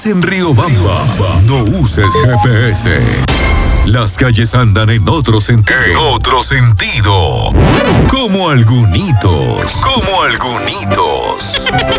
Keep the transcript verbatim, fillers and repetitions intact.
En Riobamba, no uses G P S. Las calles andan en otro sentido. En otro sentido. Como algunitos. Como algunitos.